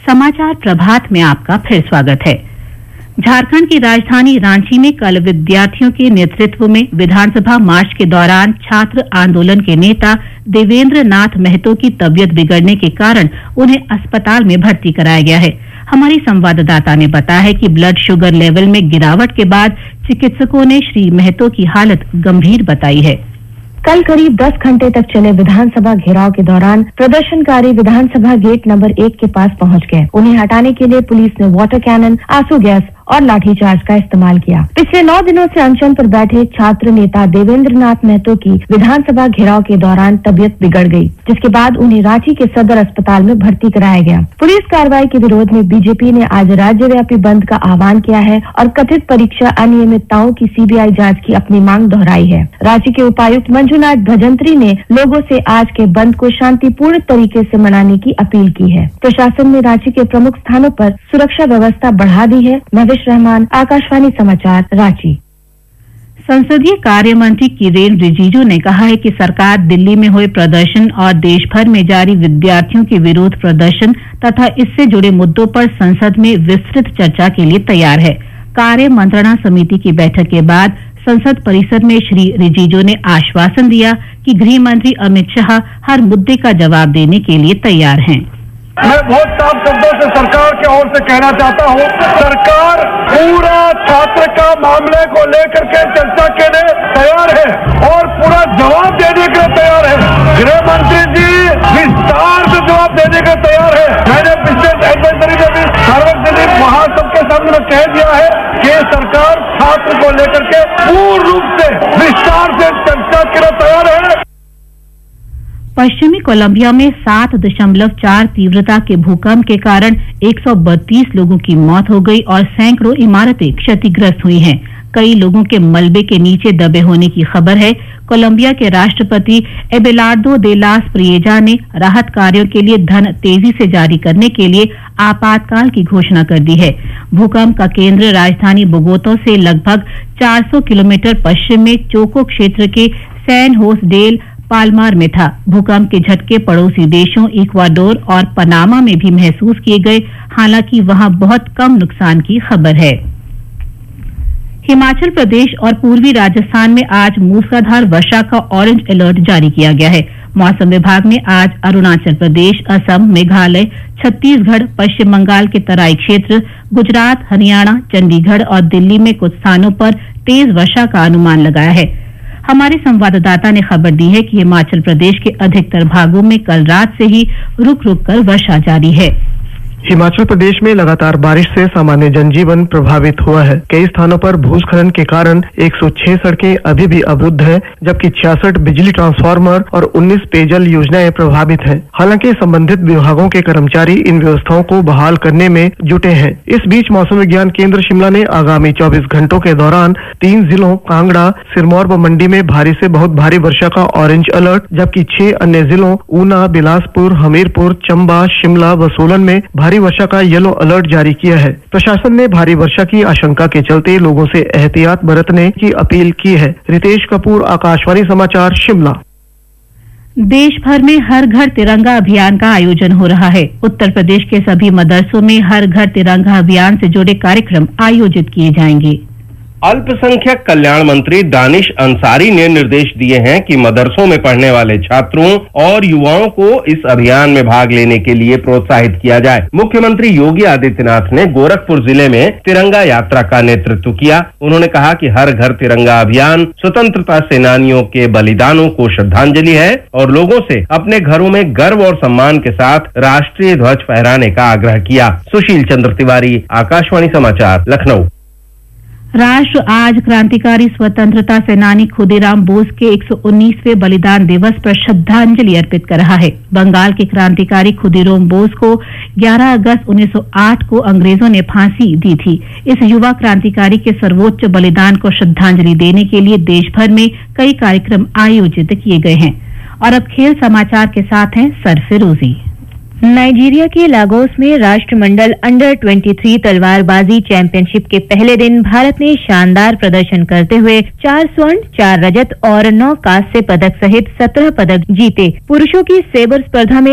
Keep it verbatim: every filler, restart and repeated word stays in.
समाचार प्रभात में आपका फिर स्वागत है। झारखंड की राजधानी रांची में कल विद्यार्थियों के नेतृत्व में विधानसभा मार्च के दौरान छात्र आंदोलन के नेता देवेंद्र नाथ महतो की तबीयत बिगड़ने के कारण उन्हें अस्पताल में भर्ती कराया गया है। हमारी संवाददाता ने बताया है कि ब्लड शुगर लेवल में गिरावट के बाद चिकित्सकों ने श्री महतो की हालत गंभीर बताई है। कल करीब दस घंटे तक चले विधानसभा घेराव के दौरान प्रदर्शनकारी विधानसभा गेट नंबर एक के पास पहुंच गए। उन्हें हटाने के लिए पुलिस ने वाटर कैनन, आंसू गैस और लाठीचार्ज का इस्तेमाल किया। पिछले नौ दिनों से अनशन पर बैठे छात्र नेता देवेंद्र नाथ महतो की विधानसभा घेराव के दौरान तबीयत बिगड़ गई, जिसके बाद उन्हें रांची के सदर अस्पताल में भर्ती कराया गया। पुलिस कार्रवाई के विरोध में बीजेपी ने आज राज्यव्यापी बंद का आह्वान किया है और कथित परीक्षा अनियमितताओं की सीबीआई जांच की अपनी मांग दोहराई है। रांची के उपायुक्त मंजुनाथ भजंत्री ने लोगों से आज के बंद को शांतिपूर्ण तरीके से मनाने की अपील की है। प्रशासन ने रांची के प्रमुख स्थानों पर सुरक्षा व्यवस्था बढ़ा दी है। रहमान, आकाशवाणी समाचार, रांची। संसदीय कार्य मंत्री किरेन रिजिजू ने कहा है कि सरकार दिल्ली में हुए प्रदर्शन और देश भर में जारी विद्यार्थियों के विरोध प्रदर्शन तथा इससे जुड़े मुद्दों पर संसद में विस्तृत चर्चा के लिए तैयार है। कार्य मंत्रणा समिति की बैठक के बाद संसद परिसर में श्री रिजिजू ने आश्वासन दिया कि गृह मंत्री अमित शाह हर मुद्दे का जवाब देने के लिए तैयार हैं। मैं बहुत साफ शब्दों से सरकार की ओर से कहना चाहता हूं, सरकार पूरा छात्र का मामले को लेकर के चर्चा के लिए तैयार है और पूरा जवाब देने के लिए तैयार है। गृह मंत्री जी विस्तार से जवाब देने के लिए तैयार है। मैंने पिछले एडवाइजरी में भी सार्वजनिक महासभा के सामने कह दिया है कि सरकार छात्र को लेकर के पूर्ण रूप से विस्तार से चर्चा के लिए तैयार है। पश्चिमी कोलंबिया में सात दशमलव चार तीव्रता के भूकंप के कारण एक सौ बत्तीस लोगों की मौत हो गई और सैकड़ों इमारतें क्षतिग्रस्त हुई हैं। कई लोगों के मलबे के नीचे दबे होने की खबर है। कोलंबिया के राष्ट्रपति एबेलार्डो दे लास प्रिएजा ने राहत कार्यों के लिए धन तेजी से जारी करने के लिए आपातकाल की घोषणा कर दी है। भूकंप का केंद्र राजधानी बोगोता से लगभग चार सौ किलोमीटर पश्चिम में चोको क्षेत्र के सैन होस डेल पाल्मार में था। भूकंप के झटके पड़ोसी देशों इक्वाडोर और पनामा में भी महसूस किए गए, हालांकि वहां बहुत कम नुकसान की खबर है। हिमाचल प्रदेश और पूर्वी राजस्थान में आज मूसलाधार वर्षा का ऑरेंज अलर्ट जारी किया गया है। मौसम विभाग ने आज अरुणाचल प्रदेश, असम, मेघालय, छत्तीसगढ़, पश्चिम बंगाल के तराई क्षेत्र, गुजरात, हरियाणा, चंडीगढ़ और दिल्ली में कुछ स्थानों पर तेज वर्षा का अनुमान लगाया है। हमारे संवाददाता ने खबर दी है कि हिमाचल प्रदेश के अधिकतर भागों में कल रात से ही रुक रुक कर वर्षा जारी है। हिमाचल प्रदेश में लगातार बारिश से सामान्य जनजीवन प्रभावित हुआ है। कई स्थानों पर भूस्खलन के कारण एक सौ छह सड़कें अभी भी अवरुद्ध हैं, जबकि छियासठ बिजली ट्रांसफार्मर और उन्नीस पेयजल योजनाएं प्रभावित हैं। हालांकि संबंधित विभागों के कर्मचारी इन व्यवस्थाओं को बहाल करने में जुटे हैं। इस बीच मौसम विज्ञान केंद्र शिमला ने आगामी चौबीस घंटों के दौरान तीन जिलों कांगड़ा, सिरमौर व मंडी में भारी से बहुत भारी वर्षा का ऑरेंज अलर्ट, जबकि छह अन्य जिलों ऊना, बिलासपुर, हमीरपुर, चंबा, शिमला व सोलन में भारी वर्षा का येलो अलर्ट जारी किया है। प्रशासन ने भारी वर्षा की आशंका के चलते लोगों से एहतियात बरतने की अपील की है। रितेश कपूर, आकाशवाणी समाचार, शिमला। देश भर में हर घर तिरंगा अभियान का आयोजन हो रहा है। उत्तर प्रदेश के सभी मदरसों में हर घर तिरंगा अभियान से जुड़े कार्यक्रम आयोजित किए जाएंगे। अल्पसंख्यक कल्याण मंत्री दानिश अंसारी ने निर्देश दिए हैं कि मदरसों में पढ़ने वाले छात्रों और युवाओं को इस अभियान में भाग लेने के लिए प्रोत्साहित किया जाए। मुख्यमंत्री योगी आदित्यनाथ ने गोरखपुर जिले में तिरंगा यात्रा का नेतृत्व किया। उन्होंने कहा कि हर घर तिरंगा अभियान स्वतंत्रता सेनानियों के बलिदानों को श्रद्धांजलि है और लोगों से अपने घरों में गर्व और सम्मान के साथ राष्ट्रीय ध्वज फहराने का आग्रह किया। सुशील चंद्र तिवारी, आकाशवाणी समाचार, लखनऊ। राष्ट्र आज क्रांतिकारी स्वतंत्रता सेनानी खुदीराम बोस के एक सौ उन्नीसवें बलिदान दिवस पर श्रद्धांजलि अर्पित कर रहा है। बंगाल के क्रांतिकारी खुदीराम बोस को ग्यारह अगस्त उन्नीस सौ आठ को अंग्रेजों ने फांसी दी थी। इस युवा क्रांतिकारी के सर्वोच्च बलिदान को श्रद्धांजलि देने के लिए देश भर में कई कार्यक्रम आयोजित किए गए हैं। और अब खेल समाचार के साथ हैं सरफिरोजी। नाइजीरिया के लागोस में राष्ट्रमंडल अंडर तेईस तलवारबाजी चैंपियनशिप के पहले दिन भारत ने शानदार प्रदर्शन करते हुए चार स्वर्ण, चार रजत और नौ कांस्य पदक सहित सत्रह पदक जीते। पुरुषों की सेबर स्पर्धा में